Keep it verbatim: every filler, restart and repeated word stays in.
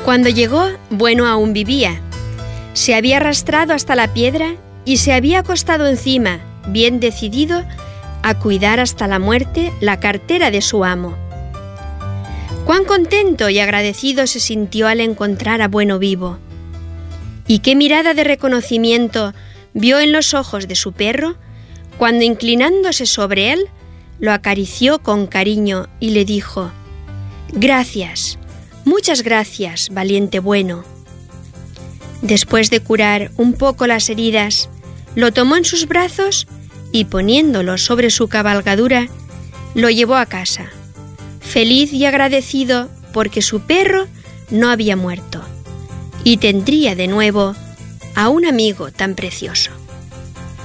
Cuando llegó, Bueno aún vivía. Se había arrastrado hasta la piedra y se había acostado encima, bien decidido a cuidar hasta la muerte la cartera de su amo. Cuán contento y agradecido se sintió al encontrar a Bueno vivo. Y qué mirada de reconocimiento vio en los ojos de su perro cuando, inclinándose sobre él, lo acarició con cariño y le dijo: «Gracias, muchas gracias, valiente Bueno». Después de curar un poco las heridas, lo tomó en sus brazos y, poniéndolo sobre su cabalgadura, lo llevó a casa, feliz y agradecido porque su perro no había muerto y tendría de nuevo a un amigo tan precioso.